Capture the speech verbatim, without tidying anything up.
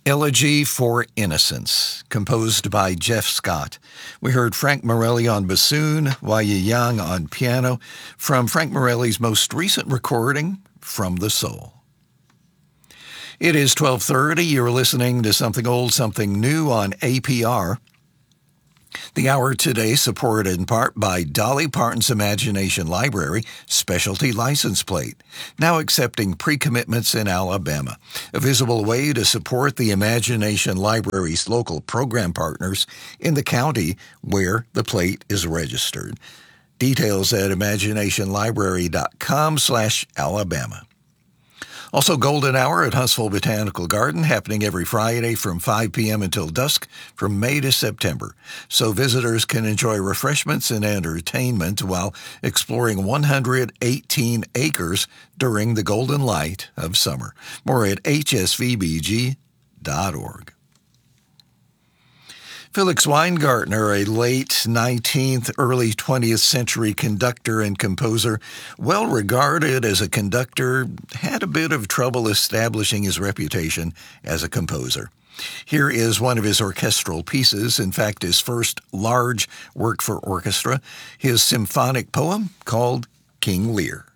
Elegy for Innocence, composed by Jeff Scott. We heard Frank Morelli on bassoon, Waya Yang on piano, from Frank Morelli's most recent recording, From the Soul. It is twelve thirty. You're listening to Something Old, Something New on A P R. The hour today supported in part by Dolly Parton's Imagination Library specialty license plate, now accepting pre-commitments in Alabama, a visible way to support the Imagination Library's local program partners in the county where the plate is registered. Details at imaginationlibrary.com slash Alabama. Also, Golden Hour at Huntsville Botanical Garden, happening every Friday from five p.m. until dusk from May to September, so visitors can enjoy refreshments and entertainment while exploring one hundred eighteen acres during the golden light of summer. More at h s v b g dot org. Felix Weingartner, a late nineteenth, early twentieth century conductor and composer, well regarded as a conductor, had a bit of trouble establishing his reputation as a composer. Here is one of his orchestral pieces, in fact, his first large work for orchestra, his symphonic poem called King Lear.